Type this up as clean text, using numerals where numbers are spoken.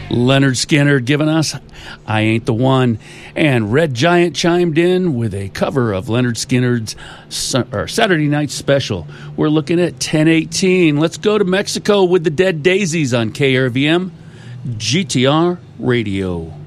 Leonard Skinner giving us I Ain't the One. And Red Giant chimed in with a cover of Leonard Skinner's Saturday Night Special. We're looking at 10:18. Let's go to Mexico with the Dead Daisies on KRVM GTR Radio.